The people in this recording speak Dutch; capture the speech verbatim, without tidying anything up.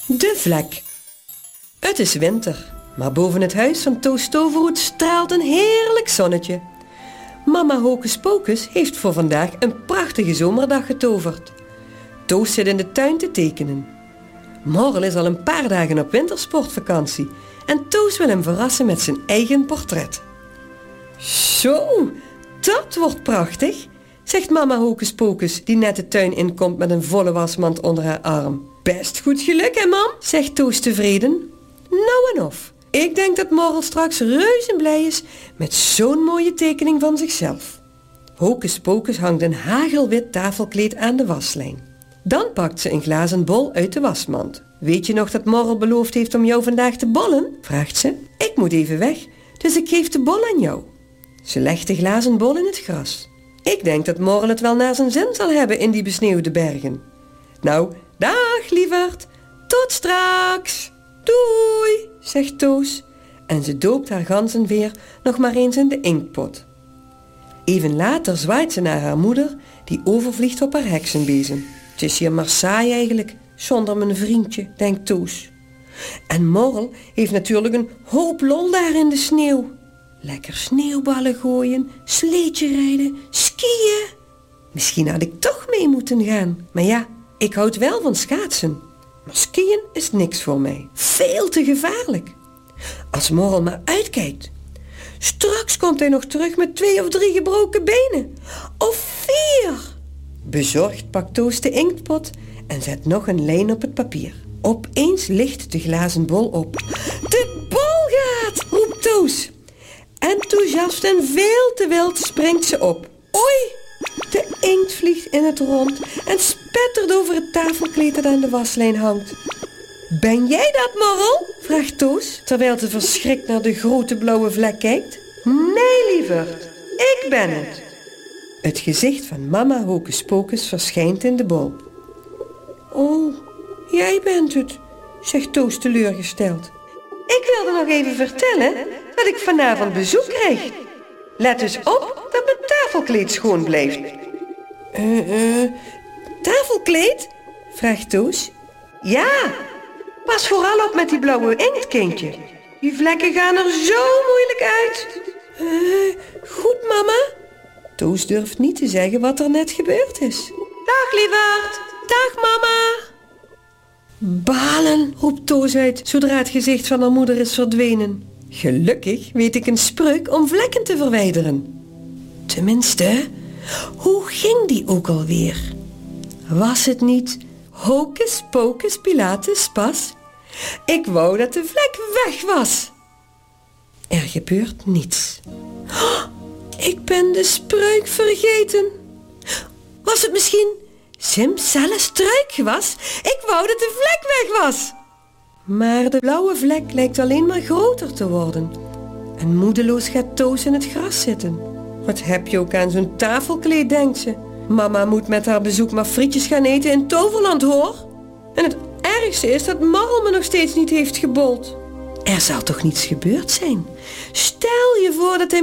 De vlek. Het is winter, maar boven het huis van Toos Toverhoed straalt een heerlijk zonnetje. Mama Hocus Pocus heeft voor vandaag een prachtige zomerdag getoverd. Toos zit in de tuin te tekenen. Morrel is al een paar dagen op wintersportvakantie en Toos wil hem verrassen met zijn eigen portret. Zo, dat wordt prachtig, zegt mama Hocus Pocus, die net de tuin inkomt met een volle wasmand onder haar arm. Best goed geluk, hè, mam, zegt Toos tevreden. Nou en of. Ik denk dat Morrel straks reuze blij is met zo'n mooie tekening van zichzelf. Hocus Pocus hangt een hagelwit tafelkleed aan de waslijn. Dan pakt ze een glazen bol uit de wasmand. Weet je nog dat Morrel beloofd heeft om jou vandaag te bollen? Vraagt ze. Ik moet even weg, dus ik geef de bol aan jou. Ze legt de glazen bol in het gras. Ik denk dat Morrel het wel naar zijn zin zal hebben in die besneeuwde bergen. Nou, dag lieverd, tot straks. Doei, zegt Toos. En ze doopt haar ganzenveer nog maar eens in de inktpot. Even later zwaait ze naar haar moeder, die overvliegt op haar heksenbezem. Het is hier maar saai eigenlijk, zonder mijn vriendje, denkt Toos. En Morrel heeft natuurlijk een hoop lol daar in de sneeuw. Lekker sneeuwballen gooien, sleetje rijden, skiën. Misschien had ik toch mee moeten gaan. Maar ja, ik houd wel van schaatsen. Maar skiën is niks voor mij. Veel te gevaarlijk. Als Morrel maar uitkijkt. Straks komt hij nog terug met twee of drie gebroken benen. Of vier. Bezorgd pakt Toos de inktpot en zet nog een lijn op het papier. Opeens licht de glazen bol op. De bol gaat, roept Toos. Enthousiast en veel te wild springt ze op. Oei! De inkt vliegt in het rond en spettert over het tafelkleed dat aan de waslijn hangt. Ben jij dat, Morrel? Vraagt Toos, terwijl ze verschrikt naar de grote blauwe vlek kijkt. Nee, lieverd, ik ben het. Het gezicht van mama Hocus Pocus verschijnt in de bol. Oh, jij bent het, zegt Toos teleurgesteld. Ik wilde nog even vertellen dat ik vanavond bezoek krijg. Let dus op dat mijn tafelkleed schoon blijft. Eh, uh, tafelkleed? Vraagt Toos. Ja, pas vooral op met die blauwe inkt, kindje. Die vlekken gaan er zo moeilijk uit. Uh, goed, mama. Toos durft niet te zeggen wat er net gebeurd is. Dag, lieverd. Dag, mama. Balen, roept Toos uit, zodra het gezicht van haar moeder is verdwenen. Gelukkig weet ik een spreuk om vlekken te verwijderen. Tenminste, hoe ging die ook alweer? Was het niet Hocus Pocus Pilatus pas? Ik wou dat de vlek weg was. Er gebeurt niets. Oh, ik ben de spreuk vergeten. Was het misschien Simsalle's struikgewas? Ik wou dat de vlek weg was. Maar de blauwe vlek lijkt alleen maar groter te worden. En moedeloos gaat Toos in het gras zitten. Wat heb je ook aan zo'n tafelkleed, denkt ze. Mama moet met haar bezoek maar frietjes gaan eten in Toverland, hoor. En het ergste is dat Morrel me nog steeds niet heeft gebold. Er zal toch niets gebeurd zijn? Stel je voor dat hij